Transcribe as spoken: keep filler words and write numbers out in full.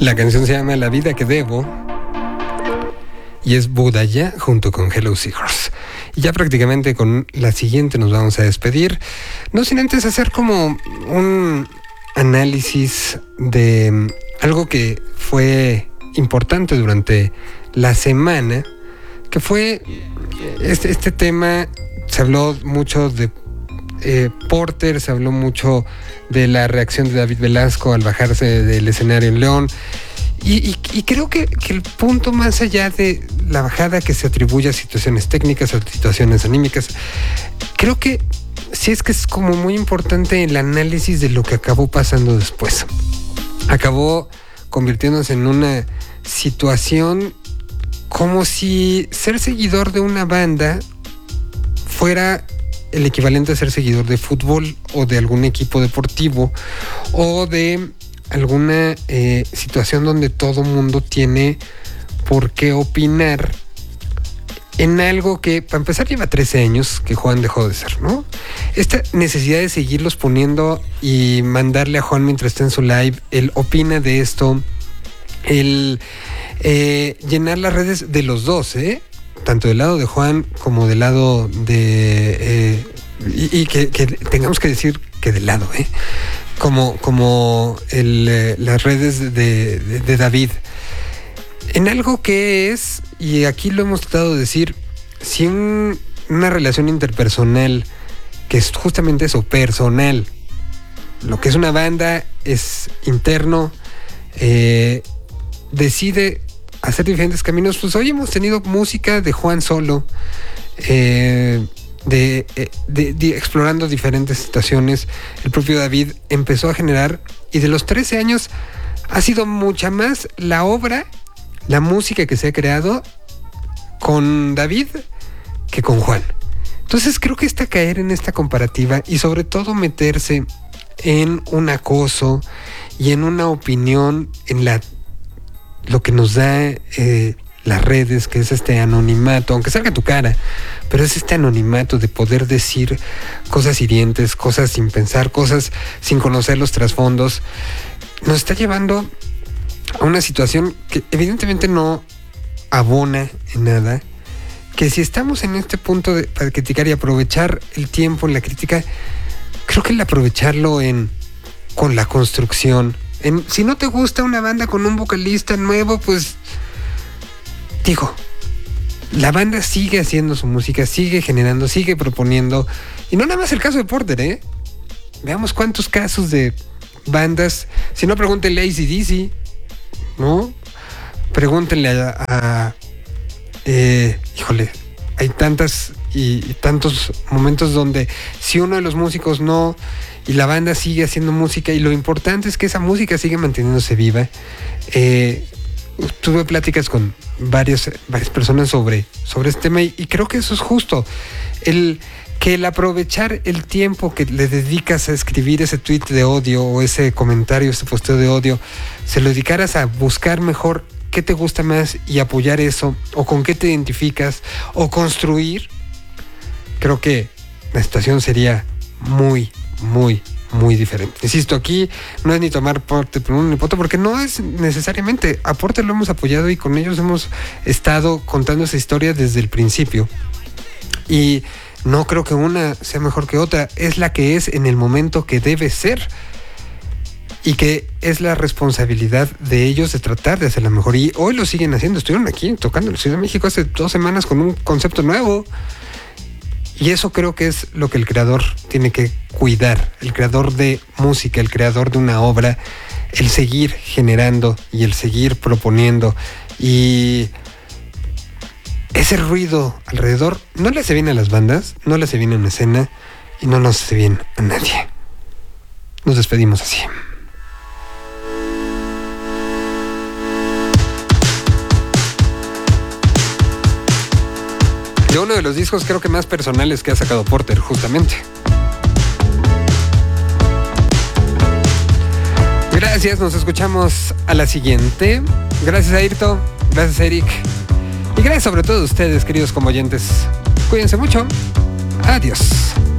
La canción se llama La vida que debo y es Budaya junto con Hello Seahorse. Y ya prácticamente con la siguiente nos vamos a despedir, no sin antes hacer como un análisis de algo que fue importante durante la semana, que fue este, este tema. Se habló mucho de eh, Porter, se habló mucho de la reacción de David Velasco al bajarse del escenario en León. Y, y, y creo que, que el punto más allá de la bajada que se atribuye a situaciones técnicas, a situaciones anímicas, creo que sí es que es como muy importante el análisis de lo que acabó pasando después. Acabó convirtiéndose en una situación como si ser seguidor de una banda fuera el equivalente a ser seguidor de fútbol o de algún equipo deportivo o de alguna eh, situación donde todo mundo tiene por qué opinar en algo que, para empezar, lleva trece años que Juan dejó de ser, ¿no? Esta necesidad de seguirlos poniendo y mandarle a Juan mientras está en su live, él opina de esto, el eh, llenar las redes de los dos, ¿eh? Tanto del lado de Juan como del lado de... Eh, y, y que, que tengamos que decir que del lado, ¿eh? Como, como el, eh, las redes de, de, de David. En algo que es, y aquí lo hemos tratado de decir, si un, una relación interpersonal, que es justamente eso, personal, lo que es una banda es interno, eh, decide hacer diferentes caminos, pues hoy hemos tenido música de Juan solo, eh, de, de, de explorando diferentes situaciones. El propio David empezó a generar, y de los trece años ha sido mucha más la obra, la música que se ha creado con David que con Juan. Entonces creo que está caer en esta comparativa y sobre todo meterse en un acoso y en una opinión en la lo que nos da eh, las redes, que es este anonimato, aunque salga tu cara, pero es este anonimato de poder decir cosas hirientes, cosas sin pensar, cosas sin conocer los trasfondos, nos está llevando a una situación que evidentemente no abona en nada, que si estamos en este punto de, para criticar y aprovechar el tiempo en la crítica, creo que el aprovecharlo en con la construcción. En, si no te gusta una banda con un vocalista nuevo, pues digo, la banda sigue haciendo su música, sigue generando, sigue proponiendo. Y no nada más el caso de Porter, ¿eh? Veamos cuántos casos de bandas. Si no, pregúntenle a A C D C, ¿no? Pregúntenle a... a eh, híjole, hay tantas y, y tantos momentos donde si uno de los músicos no... y la banda sigue haciendo música, y lo importante es que esa música sigue manteniéndose viva. Eh, tuve pláticas con varias, varias personas sobre, sobre este tema, y, y creo que eso es justo. El que el aprovechar el tiempo que le dedicas a escribir ese tweet de odio o ese comentario, ese posteo de odio, se lo dedicaras a buscar mejor qué te gusta más y apoyar eso, o con qué te identificas, o construir, creo que la situación sería muy muy, muy diferente. Insisto, aquí no es ni tomar parte por uno ni por otro, porque no es necesariamente. A Porter lo hemos apoyado y con ellos hemos estado contando esa historia desde el principio. Y no creo que una sea mejor que otra. Es la que es en el momento que debe ser. Y que es la responsabilidad de ellos de tratar de hacerla mejor. Y hoy lo siguen haciendo. Estuvieron aquí tocando en la Ciudad de México hace dos semanas con un concepto nuevo. Y eso creo que es lo que el creador tiene que cuidar, el creador de música, el creador de una obra, el seguir generando y el seguir proponiendo. Y ese ruido alrededor no le hace bien a las bandas, no le hace bien a una escena y no nos hace bien a nadie. Nos despedimos así. De uno de los discos creo que más personales que ha sacado Porter, justamente. Gracias, nos escuchamos a la siguiente. Gracias a Irto, gracias a Eric. Y gracias sobre todo a ustedes, queridos comoyentes. Cuídense mucho. Adiós.